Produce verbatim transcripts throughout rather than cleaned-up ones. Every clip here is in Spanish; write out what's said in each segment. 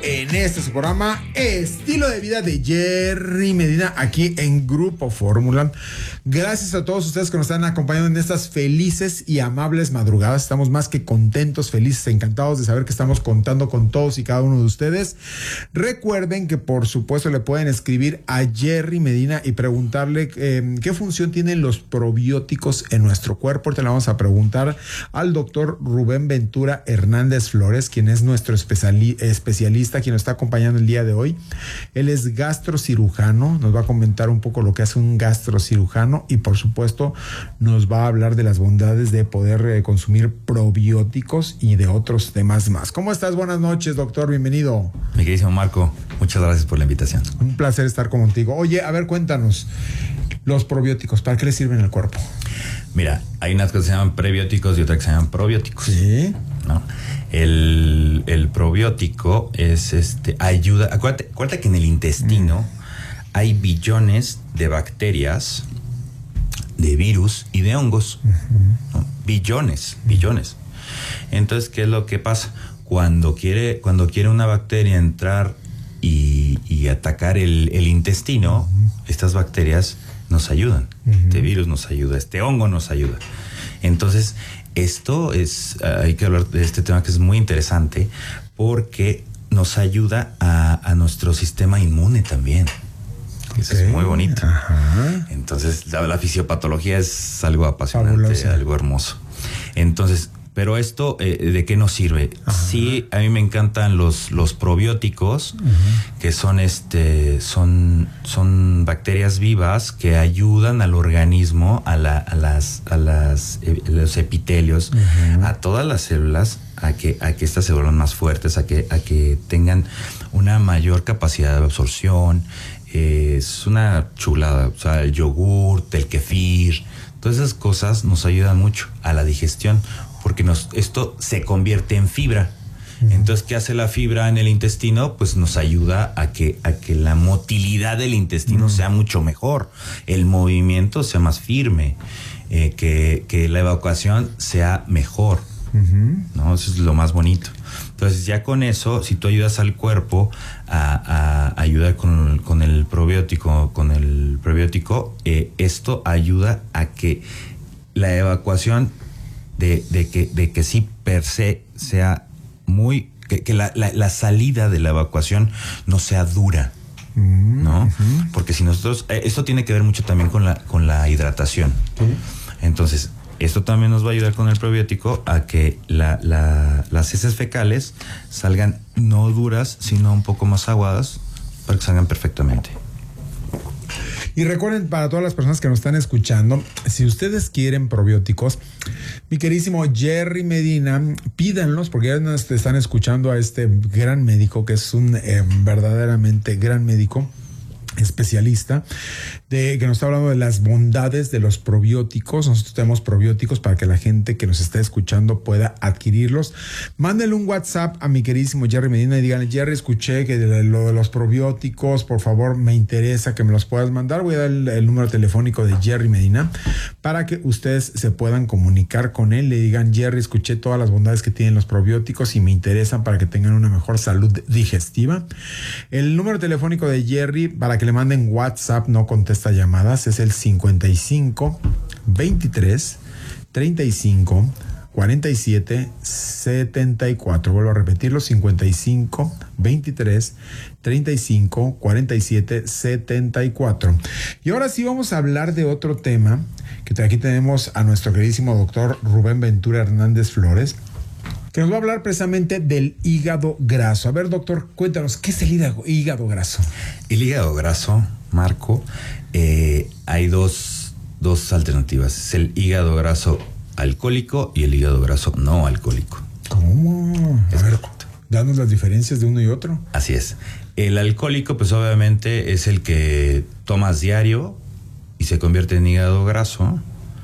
en este su programa Estilo de Vida de Jerry Medina, aquí en Grupo Fórmula. Gracias a todos ustedes que nos están acompañando en estas felices y amables madrugadas. Estamos más que contentos, felices, encantados de saber que estamos contando con todos y cada uno de ustedes. Recuerden que por supuesto le pueden escribir a Jerry Medina y preguntarle eh, qué función tienen los probióticos en nuestro cuerpo. Ahorita le vamos a preguntar al doctor Rubén Ventura Hernández Flores, quien es nuestro especiali- especialista, quien nos está acompañando el día de hoy. Él es gastrocirujano, nos va a comentar un poco lo que hace un gastrocirujano y por supuesto nos va a hablar de las bondades de poder eh, consumir probióticos y de otros temas más. ¿Cómo estás? Buenas noches, doctor, bienvenido. Mi queridísimo Marco, muchas gracias por la invitación. Un placer estar contigo. Oye, a ver, cuéntanos, los probióticos, ¿para qué les sirven al cuerpo? Mira, hay unas que se llaman prebióticos y otras que se llaman probióticos. Sí. ¿No? El, el probiótico es este, ayuda, acuérdate, acuérdate que en el intestino mm. hay billones de bacterias, de virus y de hongos. Uh-huh. ¿No? Billones, billones. Entonces, ¿qué es lo que pasa? Cuando quiere, cuando quiere una bacteria entrar y, y atacar el, el intestino, uh-huh. estas bacterias nos ayudan. Uh-huh. Este virus nos ayuda, este hongo nos ayuda. Entonces, esto es, hay que hablar de este tema que es muy interesante porque nos ayuda a, a nuestro sistema inmune también. Eso okay. Es muy bonito. Ajá. Entonces, la, la fisiopatología es algo apasionante, fabuloso. Algo hermoso. Entonces, pero esto, eh, ¿de qué nos sirve? Ajá. Sí, a mí me encantan los, los probióticos, uh-huh. que son este, son, son bacterias vivas que ayudan al organismo, a la, a las, a las, eh, los epitelios, uh-huh. a todas las células, a que, a que estas se vuelvan más fuertes, a que, a que tengan una mayor capacidad de absorción. Eh, es una chulada, o sea, el yogurt, el kefir, todas esas cosas nos ayudan mucho a la digestión, porque nos, esto se convierte en fibra. Uh-huh. Entonces, ¿qué hace la fibra en el intestino? Pues nos ayuda a que, a que la motilidad del intestino uh-huh. sea mucho mejor, el movimiento sea más firme, eh, que, que la evacuación sea mejor. Uh-huh. ¿No? Eso es lo más bonito. Entonces, ya con eso, si tú ayudas al cuerpo a, a ayudar con, con el probiótico, con el probiótico, eh, esto ayuda a que la evacuación de, de que, de que sí per se sea muy, que, que la, la, la salida de la evacuación no sea dura, ¿no? Uh-huh. Porque si nosotros, eh, esto tiene que ver mucho también con la, con la hidratación. Uh-huh. Entonces, esto también nos va a ayudar con el probiótico a que la, la, las heces fecales salgan no duras, sino un poco más aguadas, para que salgan perfectamente. Y recuerden, para todas las personas que nos están escuchando, si ustedes quieren probióticos, mi queridísimo Jerry Medina, pídanlos, porque ya nos están escuchando a este gran médico, que es un eh, verdaderamente gran médico, especialista, de que nos está hablando de las bondades de los probióticos. Nosotros tenemos probióticos para que la gente que nos está escuchando pueda adquirirlos. Mándenle un WhatsApp a mi queridísimo Jerry Medina y díganle: Jerry, escuché que de lo de los probióticos, por favor, me interesa que me los puedas mandar. Voy a dar el, el número telefónico de Jerry Medina para que ustedes se puedan comunicar con él. Le digan: Jerry, escuché todas las bondades que tienen los probióticos y me interesan para que tengan una mejor salud digestiva. El número telefónico de Jerry para que le manden WhatsApp, no contesta llamadas, es el cincuenta y cinco, veintitrés, treinta y cinco, cuarenta y siete, setenta y cuatro. Vuelvo a repetirlo: cincuenta y cinco, veintitrés, treinta y cinco, cuarenta y siete, setenta y cuatro. Y ahora sí vamos a hablar de otro tema, que aquí tenemos a nuestro queridísimo doctor Rubén Ventura Hernández Flores, que nos va a hablar precisamente del hígado graso. A ver, doctor, cuéntanos, ¿qué es el hígado, hígado graso? El hígado graso, Marco, eh, hay dos, dos alternativas. Es el hígado graso alcohólico y el hígado graso no alcohólico. ¿Cómo? A ver, danos las diferencias de uno y otro. Así es. El alcohólico, pues obviamente es el que tomas diario y se convierte en hígado graso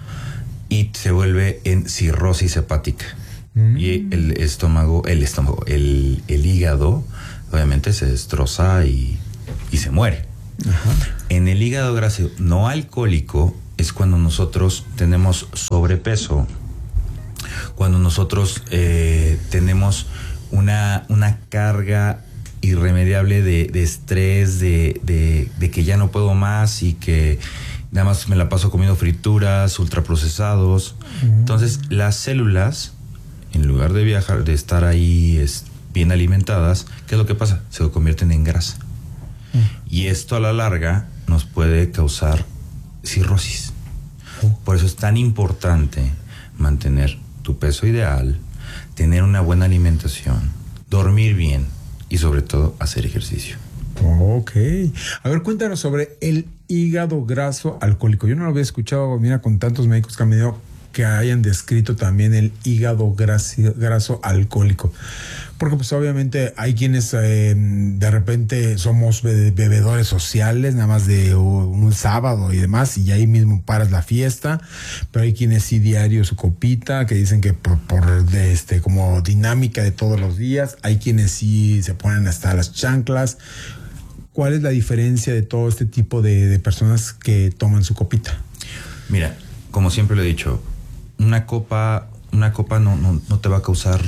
y se vuelve en cirrosis hepática. Y el estómago, el estómago, el, el hígado, obviamente se destroza y, y se muere. Ajá. En el hígado graso no alcohólico es cuando nosotros tenemos sobrepeso, cuando nosotros eh, tenemos una, una carga irremediable de, de estrés, de, de, de que ya no puedo más y que nada más me la paso comiendo frituras, ultraprocesados. Uh-huh. Entonces, las células, en lugar de viajar, de estar ahí es, bien alimentadas, ¿qué es lo que pasa? Se convierten en grasa. Uh-huh. Y esto a la larga nos puede causar cirrosis. Uh-huh. Por eso es tan importante mantener tu peso ideal, tener una buena alimentación, dormir bien y sobre todo hacer ejercicio. Ok. A ver, cuéntanos sobre el hígado graso alcohólico. Yo no lo había escuchado, mira, con tantos médicos que han venido que hayan descrito también el hígado graso, graso alcohólico. Porque pues obviamente hay quienes eh, de repente somos be- bebedores sociales, nada más de un, un sábado y demás, y ahí mismo paras la fiesta, pero hay quienes sí diario su copita, que dicen que por, por de este como dinámica de todos los días, hay quienes sí se ponen hasta las chanclas. ¿Cuál es la diferencia de todo este tipo de, de personas que toman su copita? Mira, como siempre lo he dicho, una copa, una copa no, no, no te va a causar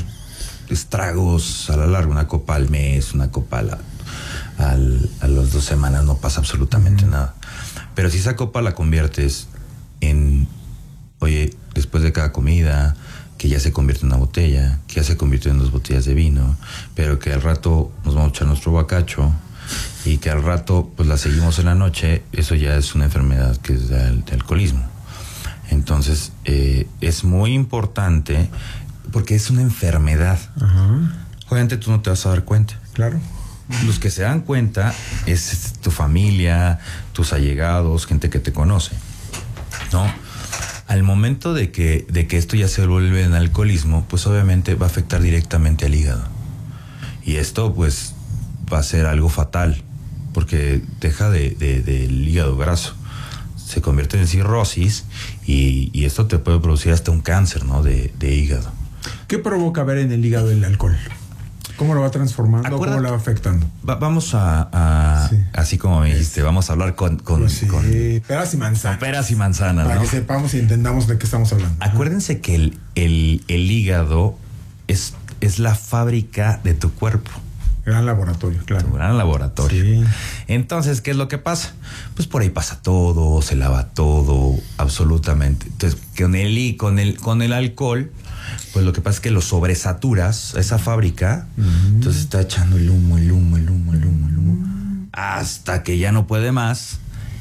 estragos a la larga. Una copa al mes, una copa a, la, al, a las dos semanas no pasa absolutamente uh-huh. nada. Pero si esa copa la conviertes en, oye, después de cada comida, que ya se convierte en una botella, que ya se convierte en dos botellas de vino, pero que al rato nos vamos a echar nuestro bacacho y que al rato pues la seguimos en la noche, eso ya es una enfermedad que es de, de alcoholismo. Entonces eh, es muy importante porque es una enfermedad. Uh-huh. Obviamente tú no te vas a dar cuenta. Claro. Los que se dan cuenta es tu familia, tus allegados, gente que te conoce, ¿no? Al momento de que, de que esto ya se vuelve en alcoholismo, pues obviamente va a afectar directamente al hígado. Y esto pues va a ser algo fatal, porque deja de, de, del hígado graso, se convierte en cirrosis y, y esto te puede producir hasta un cáncer, ¿no? De, de hígado. ¿Qué provoca ver en el hígado el alcohol? ¿Cómo lo va transformando? Acuérdate, ¿cómo lo va afectando? Va, vamos a, a sí. así como me dijiste, vamos a hablar con, con, pues sí, con peras y manzanas. Peras y manzanas, para ¿no? que sepamos y entendamos de qué estamos hablando. Acuérdense que el, el, el hígado es, es la fábrica de tu cuerpo. Gran laboratorio, claro. Tu gran laboratorio. Sí. Entonces, ¿qué es lo que pasa? Pues por ahí pasa todo, se lava todo, absolutamente. Entonces, con el, con el, con el alcohol, pues lo que pasa es que lo sobresaturas a esa fábrica, uh-huh. entonces está echando el humo, el humo, el humo, el humo, el humo, uh-huh. hasta que ya no puede más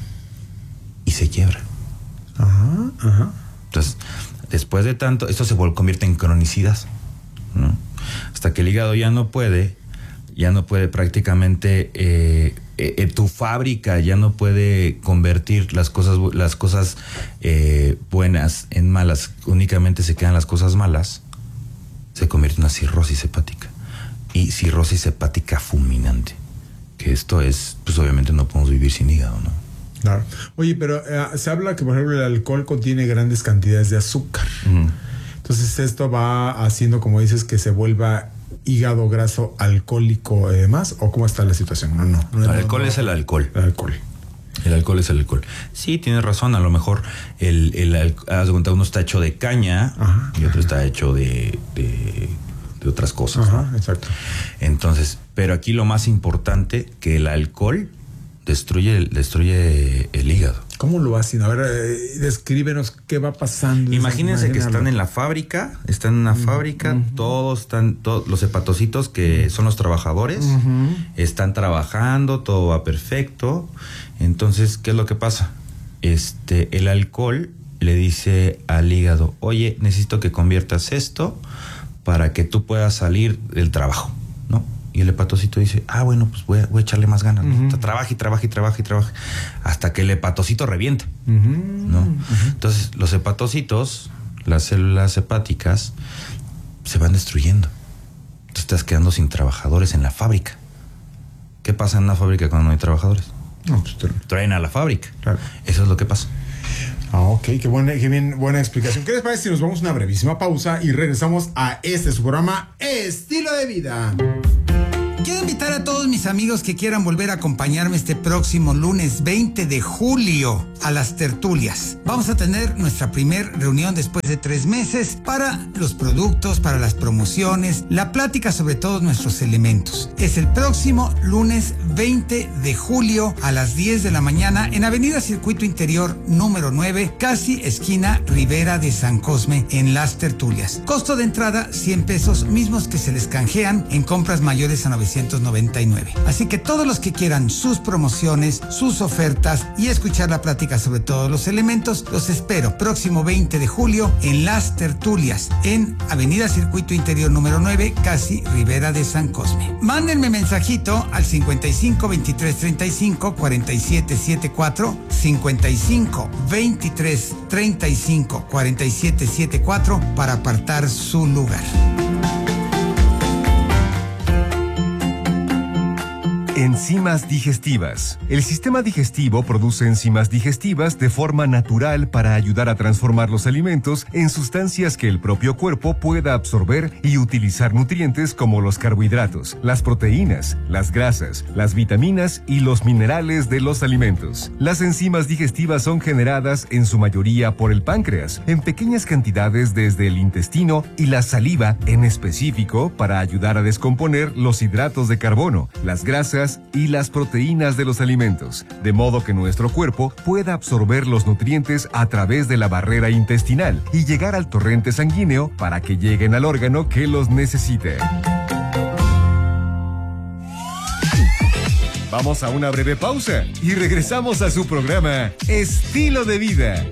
y se quiebra. Ajá, ajá. Entonces, después de tanto, esto se convierte en cronicidad, ¿no? Hasta que el hígado ya no puede, ya no puede prácticamente, eh, eh, tu fábrica ya no puede convertir las cosas, las cosas eh, buenas en malas, únicamente se quedan las cosas malas, se convierte en una cirrosis hepática. Y cirrosis hepática fulminante, que esto es, pues obviamente no podemos vivir sin hígado, ¿no? Claro. Oye, pero eh, se habla que, por ejemplo, el alcohol contiene grandes cantidades de azúcar. Uh-huh. Entonces esto va haciendo, como dices, que se vuelva hígado graso alcohólico y demás, ¿o cómo está la situación? No, no. no el alcohol no, es el alcohol. El alcohol. El alcohol es el alcohol. Sí, tienes razón. A lo mejor el, el, el haz de cuenta, uno está hecho de caña, ajá, y otro está hecho de, de, de otras cosas. Ajá, ¿no? Exacto. Entonces, pero aquí lo más importante, que el alcohol destruye, destruye el hígado. ¿Cómo lo hacen? A ver, eh, descríbenos qué va pasando. Imagínense que están en la fábrica, están en una uh-huh. fábrica, uh-huh. todos están, todos los hepatocitos que son los trabajadores, uh-huh. están trabajando, todo va perfecto. Entonces, ¿qué es lo que pasa? Este, el alcohol le dice al hígado, oye, necesito que conviertas esto para que tú puedas salir del trabajo, ¿no? Y el hepatocito dice, ah, bueno, pues voy a, voy a echarle más ganas, ¿no? Uh-huh. Trabaja y trabaja y trabaja y trabaja hasta que el hepatocito reviente, uh-huh. ¿no? Uh-huh. Entonces, los hepatocitos, las células hepáticas, se van destruyendo. Tú estás quedando sin trabajadores en la fábrica. ¿Qué pasa en una fábrica cuando no hay trabajadores? No, pues te... traen a la fábrica. Claro. Eso es lo que pasa. Ah, ok, qué buena, qué bien, buena explicación. ¿Qué les parece si nos vamos a una brevísima pausa y regresamos a este su programa Estilo de Vida? Quiero invitar a todos mis amigos que quieran volver a acompañarme este próximo lunes veinte de julio a las tertulias. Vamos a tener nuestra primer reunión después de tres meses para los productos, para las promociones, la plática sobre todos nuestros elementos. Es el próximo lunes veinte de julio a las diez de la mañana en Avenida Circuito Interior número nueve, casi esquina Rivera de San Cosme, en las tertulias. Costo de entrada cien pesos, mismos que se les canjean en compras mayores a novecientos noventa y nueve. Así que todos los que quieran sus promociones, sus ofertas y escuchar la plática sobre todos los elementos, los espero próximo veinte de julio en las tertulias en Avenida Circuito Interior número nueve, casi Rivera de San Cosme. Mándenme mensajito al cincuenta y cinco veintitrés treinta y cinco cuarenta y siete setenta y cuatro, cincuenta y cinco veintitrés treinta y cinco cuarenta y siete setenta y cuatro para apartar su lugar. Enzimas digestivas. El sistema digestivo produce enzimas digestivas de forma natural para ayudar a transformar los alimentos en sustancias que el propio cuerpo pueda absorber y utilizar nutrientes como los carbohidratos, las proteínas, las grasas, las vitaminas y los minerales de los alimentos. Las enzimas digestivas son generadas en su mayoría por el páncreas, en pequeñas cantidades desde el intestino y la saliva en específico para ayudar a descomponer los hidratos de carbono, las grasas y las proteínas de los alimentos, de modo que nuestro cuerpo pueda absorber los nutrientes a través de la barrera intestinal y llegar al torrente sanguíneo para que lleguen al órgano que los necesite. Vamos a una breve pausa y regresamos a su programa Estilo de Vida.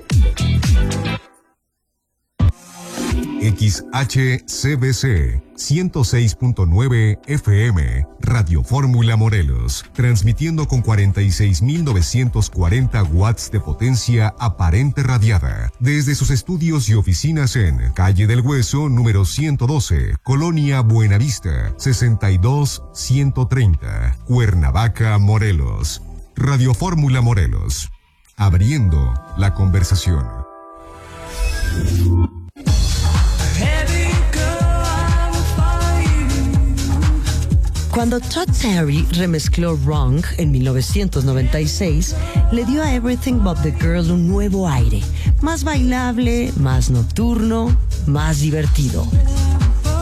X H C B C ciento seis punto nueve F M, Radio Fórmula Morelos, transmitiendo con cuarenta y seis mil novecientos cuarenta watts de potencia aparente radiada, desde sus estudios y oficinas en Calle del Hueso, número ciento doce, Colonia Buenavista, sesenta y dos ciento treinta, Cuernavaca, Morelos. Radio Fórmula Morelos, abriendo la conversación. Cuando Todd Terry remezcló Wrong en mil novecientos noventa y seis, le dio a Everything But the Girl un nuevo aire, más bailable, más nocturno, más divertido.